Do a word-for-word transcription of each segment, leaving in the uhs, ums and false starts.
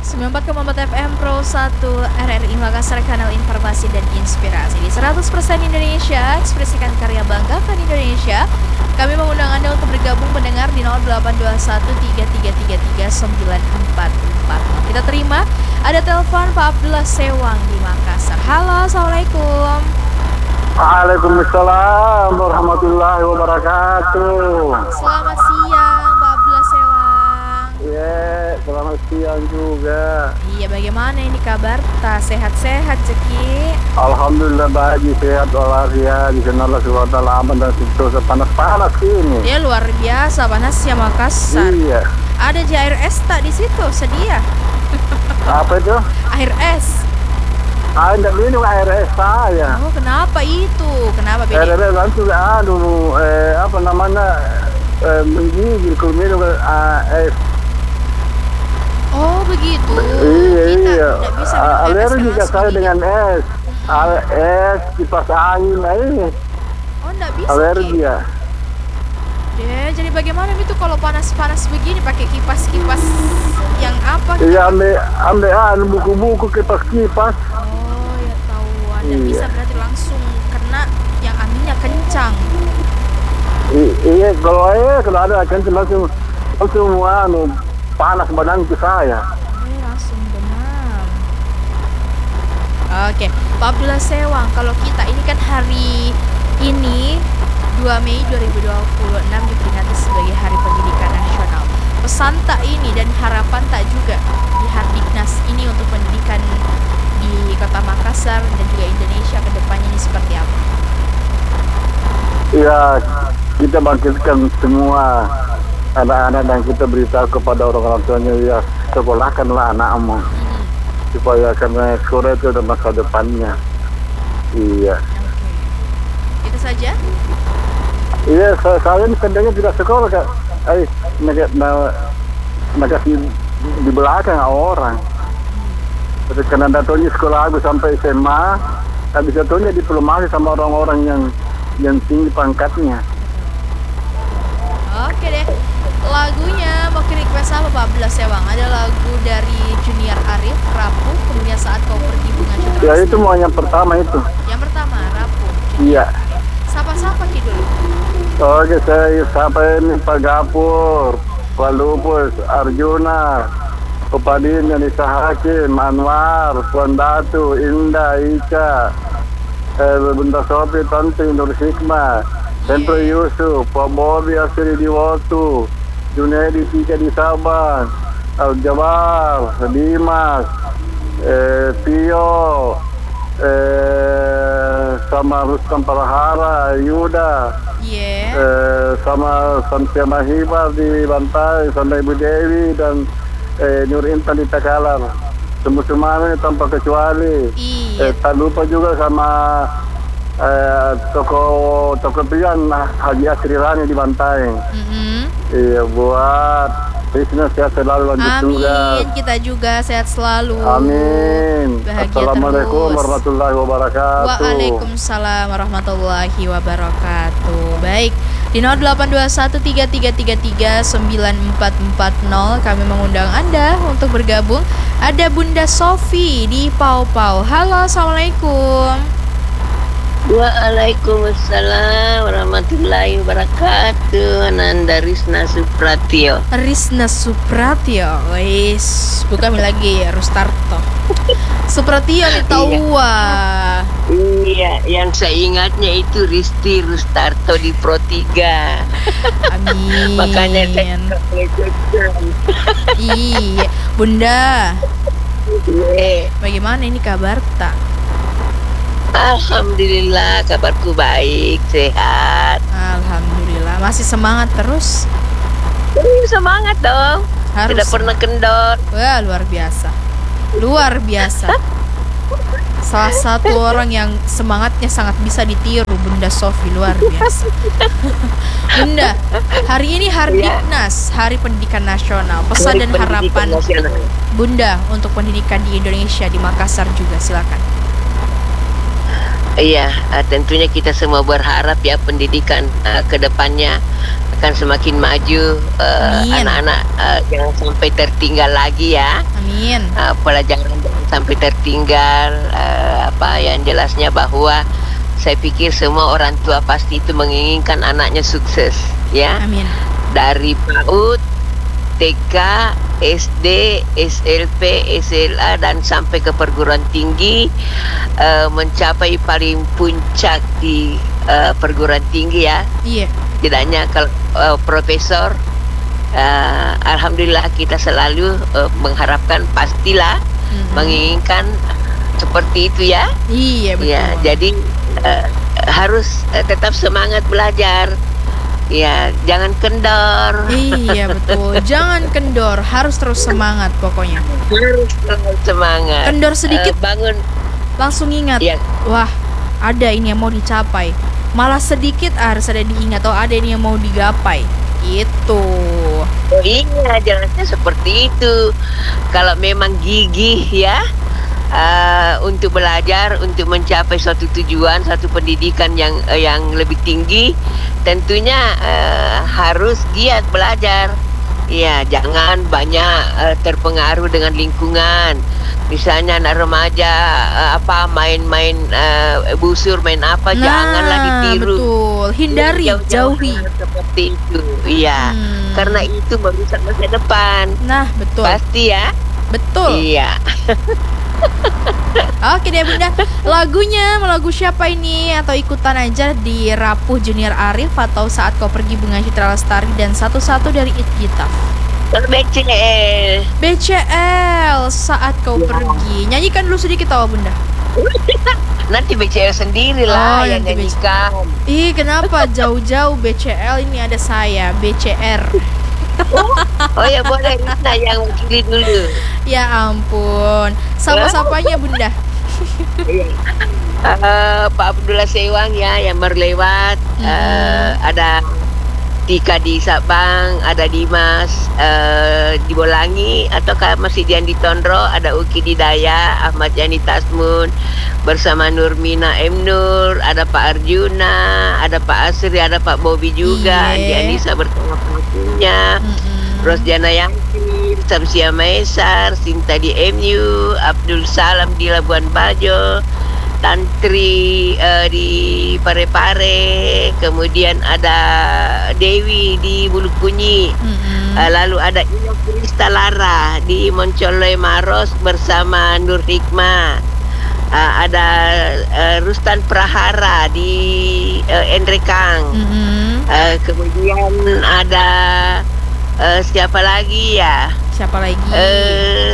sembilan puluh empat koma empat F M Pro satu R R I Makassar, kanal informasi dan inspirasi di seratus persen Indonesia, ekspresikan karya, banggakan Indonesia. Kami mengundang Anda untuk bergabung pendengar di nol delapan dua satu tiga tiga tiga tiga sembilan empat empat. Kita terima ada telepon Pak Abdullah Sewang di Makassar. Halo, Assalamualaikum. Waalaikumsalam warahmatullahi wabarakatuh. Selamat siang Pak Abdullah Sewang. Iya, selamat siang juga. Iya, bagaimana ini kabar? Tak sehat-sehat Ceki? Alhamdulillah baik, sehat walafiat. Di sana Allah subhanahu wa ta'ala aman dan sentosa. Panas-panas ini. Ya luar biasa panasnya Makassar. Iya. Ada di air es tak di situ sedia? Apa itu? Air es. Ah, tidak minum air es saya. Oh, kenapa itu? Kenapa Air beda? es langsung aduh, eh, apa namanya, eh, menggigil kalau minum ah, es. Oh, begitu. Iya, Kita iya. tidak bisa Ah, minum air es alergi karena saya sedih. dengan es. Ah, es, kipas angin, nah ini. Oh, tidak bisa. Alergi Ki. ya. Ya, jadi bagaimana itu kalau panas-panas begini pakai kipas-kipas yang apa? Iya, ambil ambil anu buku-buku kipas-kipas. Oh, ya tahuan. Tidak Iya. bisa berarti langsung kena yang anginnya kencang. I- iya, kalau eh kalau ada kan langsung langsung anu panas badan ke saya. Eh, langsung demam. Oke, Pak Abdullah Sewang, kalau kita ini kan hari ini dua Mei dua ribu dua puluh enam diperingati sebagai Hari Pendidikan Nasional. Pesan tak ini dan harapan tak juga di Hardiknas ini untuk pendidikan di Kota Makassar dan juga Indonesia ke depannya ini seperti apa? Iya, kita bangkitkan semua anak-anak dan kita beritahu kepada orang-orang tuanya, ya sekolahkanlah anakmu supaya karena sekolah itu ada masa depannya. Iya. Oke, itu saja. Iya, saya, saya ini kadangnya tidak sekolah kak. Eh, mereka mereka di, di belakang orang. Tapi karena datonya sekolah aku sampai S M A, habis datonya diplomasi sama orang-orang yang yang tinggi pangkatnya. Oke deh. Lagunya mau request apa Pak Abdullah Sewang? Ada lagu dari Junior Arif, Rapuh, kemudian Saat Kau Pergi, Bunga Citra Ya Lestari. itu mau yang pertama itu. Yang pertama, Rapuh. Iya. Sapa-sapa Ki dulu. Oke, saya sampai ini Pak Gapur, Pak Lupus, Arjuna, Upadin, Yanisa Hakim, Anwar, Puan Datu, Indah, Ica, eh, Bunda Sopi, Tante, Nur Hikmah, Sentro Yusuf, Pak Bobi, Asri Diwotu, Junaidi, Tika di Saban, Al-Jabar, Dimas, eh, Tio, eh, sama Rustam Parahara, Yuda, Iya. eh, sama Samsia Mahibar di Bantai, sama Ibu Dewi dan eh, Nur Intan di Takalar. Semua-semuanya tanpa kecuali. Iya. Eh, tak lupa juga sama eh, toko toko pian Haji Asri Rani di Bantai. Mm-mm. Iya, buat bisnis sehat selalu lanjut juga. Amin. Kita juga sehat selalu. Amin. Bahagia Assalamualaikum terus. warahmatullahi wabarakatuh. Waalaikumsalam warahmatullahi wabarakatuh. Baik, di nol delapan dua satu tiga tiga tiga tiga sembilan empat empat nol kami mengundang Anda untuk bergabung. Ada Bunda Sofi di Pau Pau. Halo, Assalamualaikum. Waalaikumsalam warahmatullahi wabarakatuh. Ananda Risna Supratio. Risna Supratio. Wis, bukan lagi ya Rustarto. Supratio nih tawa. Iya, yang saya ingatnya itu Risti Rustarto di Pro tiga. Amin. Makanya saya kebetulan. Iya, Bunda. Iya. Bagaimana ini kabar tak? Alhamdulillah, kabarku baik, sehat. Alhamdulillah, masih semangat terus. Ini semangat dong. Harus. Tidak pernah kendor. Wah, luar biasa. Luar biasa. Salah satu orang yang semangatnya sangat bisa ditiru, Bunda Sofi, luar biasa. Bunda, hari ini Hardiknas, Hari Pendidikan Nasional. Pesan Hari dan Pendidikan harapan Nasional. Bunda untuk pendidikan di Indonesia, di Makassar juga, silakan. Iya, uh, tentunya kita semua berharap ya pendidikan uh, ke depannya akan semakin maju. uh, Amin. Anak-anak uh, jangan sampai tertinggal lagi ya. Amin. Uh, pelajaran jangan sampai tertinggal. Uh, apa yang jelasnya bahwa saya pikir semua orang tua pasti itu menginginkan anaknya sukses ya. Amin. Dari PAUD, T K, S D, S L P, S L A dan sampai ke perguruan tinggi, uh, mencapai paling puncak di uh, perguruan tinggi ya. Iya. Tidaknya kalau uh, profesor, uh, alhamdulillah kita selalu uh, mengharapkan pastilah Mhm. menginginkan seperti itu ya. Iya betul. Ya, jadi uh, harus uh, tetap semangat belajar. Ya, jangan kendor. Iya betul. Jangan kendor, harus terus semangat pokoknya. Harus selalu semangat. Kendor sedikit Uh, bangun. langsung ingat. Ya, Wah, ada ini yang mau dicapai. Malah sedikit harus ada diingat, oh ada ini yang mau digapai. Itu. oh iya, jelasnya seperti itu. Kalau memang gigih ya, uh, untuk belajar, untuk mencapai suatu tujuan, satu pendidikan yang uh, yang lebih tinggi, tentunya uh, harus giat belajar. Ya, jangan banyak uh, terpengaruh dengan lingkungan. Misalnya anak remaja uh, apa main-main uh, busur, main apa, Nah, janganlah ditiru. betul. Hindari, Jauh-jauh jauhi. seperti itu. Iya. Hmm. Karena itu merusak masa depan. Nah, betul. Pasti ya. Betul. Iya. Oke deh Bunda, lagunya mau lagu siapa ini? Atau ikutan aja di Rapuh Junior Arif atau Saat Kau Pergi Bunga Citra Lestari dan satu-satu dari It Gitaf. B C L. B C L Saat Kau Pergi. Nyanyikan dulu sedikit tahu Bunda. Nanti B C L sendiri lah Oh, yang nanti B C L. nyanyikan. Ih, kenapa jauh-jauh B C L, ini ada saya B C R. Oh ya boleh, Rina yang wakili dulu. Ya ampun. Sapa-sapanya Bunda. Uh, Pak Abdullah Sewang ya yang berlewat. Mhm. Uh, ada Tika di Sabang, ada Dimas uh, di Bolangi, atau masih Dian di Tondro, ada Uki di Daya, Ahmad Yani Tasmun bersama Nurmina M Nur, ada Pak Arjuna, ada Pak Asri, ada Pak Bobi juga, Iya. Andi Anissa bersama pelakunya, Mm-mm. Rosdiana Yasin, Samsia Maesar, Sinta di M U, Abdul Salam di Labuan Bajo, Tantri uh, di Parepare, kemudian ada Dewi di Bulukunyi, Mm-mm. uh, lalu ada Ina Krista Lara di Moncoloy Maros bersama Nur Hikmah, uh, ada uh, Rustan Prahara di uh, Endrekang, Mm-mm. uh, kemudian ada uh, siapa lagi ya? Siapa lagi? Eh,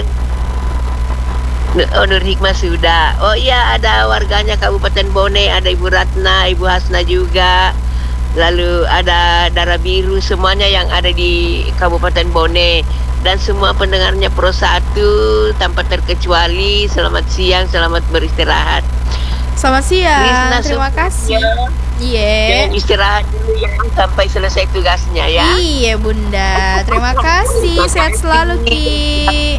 Oh, Nur Hikmah sudah. Oh iya, ada warganya Kabupaten Bone, ada Ibu Ratna, Ibu Hasna juga. Lalu ada Darah Biru, semuanya yang ada di Kabupaten Bone. Dan semua pendengarnya Pro satu tanpa terkecuali. Selamat siang, selamat beristirahat. Selamat siang. Rizna Terima Sofia. kasih. Iya. Jangan istirahat dulu ya sampai selesai tugasnya ya. Iya Bunda. Terima kasih. Sehat selalu Ki.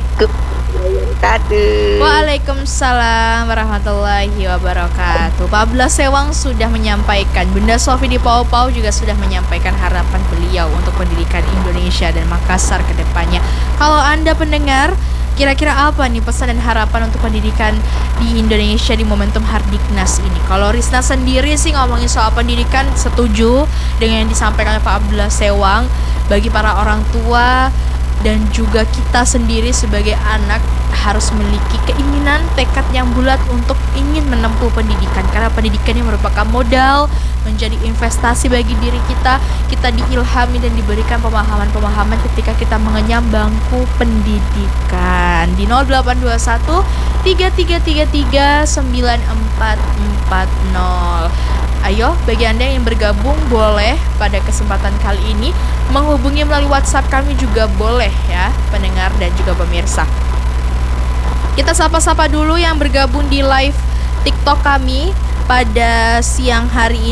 Kadu. Waalaikumsalam warahmatullahi wabarakatuh. Pak Abdullah Sewang sudah menyampaikan, Bunda Sofi di Pau Pau juga sudah menyampaikan harapan beliau untuk pendidikan Indonesia dan Makassar ke depannya. Kalau Anda pendengar, kira-kira apa nih pesan dan harapan untuk pendidikan di Indonesia di momentum Hardiknas ini? Kalau Rizna sendiri sih ngomongin soal pendidikan, setuju dengan yang disampaikan oleh Pak Abdullah Sewang. Bagi para orang tua dan juga kita sendiri sebagai anak harus memiliki keinginan, tekad yang bulat untuk ingin menempuh pendidikan, karena pendidikan yang merupakan modal, menjadi investasi bagi diri kita. Kita diilhami dan diberikan pemahaman-pemahaman ketika kita mengenyam bangku pendidikan. Di nol delapan dua satu tiga tiga tiga tiga sembilan empat empat nol. Ayo, bagi Anda yang bergabung boleh pada kesempatan kali ini menghubungi melalui WhatsApp kami juga boleh ya, pendengar dan juga pemirsa. Kita sapa-sapa dulu yang bergabung di live TikTok kami pada siang hari ini.